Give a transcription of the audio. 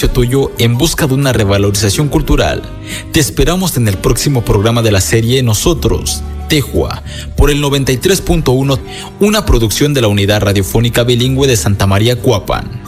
servicio tuyo en busca de una revalorización cultural. Te esperamos en el próximo programa de la serie Nosotros, Tejua, por el 93.1, una producción de la Unidad Radiofónica Bilingüe de Santa María Cuapan.